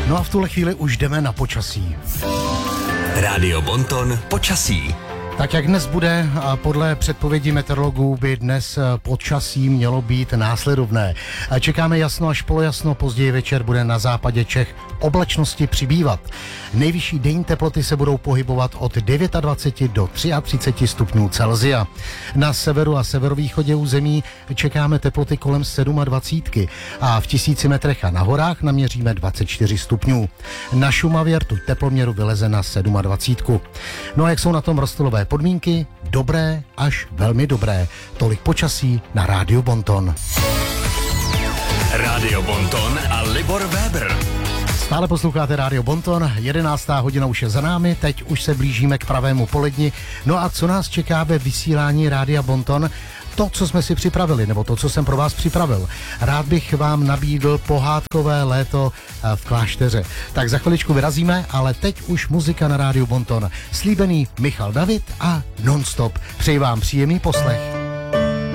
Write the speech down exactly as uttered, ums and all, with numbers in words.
No a v tuhle chvíli už jdeme na počasí. Rádio Bonton počasí. Tak jak dnes bude, a podle předpovědí meteorologů by dnes počasí mělo být následovné. Čekáme jasno až polojasno, později večer bude na západě Čech oblačnosti přibývat. Nejvyšší denní teploty se budou pohybovat od dvacet devět do třicet tři stupňů Celsia. Na severu a severovýchodě území čekáme teploty kolem dvacet sedm a v tisíci metrech a na horách naměříme dvacet čtyři stupňů. Na Šumavě rtuť teploměru vyleze na dvacet sedm. No a jak jsou na tom rozstylové podmínky? Dobré až velmi dobré. Tolik počasí na Rádiu Bonton. Rádio Bonton a Libor Weber. Stále posloucháte Rádio Bonton, jedenáctá hodina už je za námi, teď už se blížíme k pravému poledni. No a co nás čeká ve vysílání Rádia Bonton? To, co jsme si připravili, nebo to, co jsem pro vás připravil. Rád bych vám nabídl pohádkové léto v klášteře. Tak za chviličku vyrazíme, ale teď už muzika na Rádiu Bonton. Slíbený Michal David a Non-stop. Přeji vám příjemný poslech.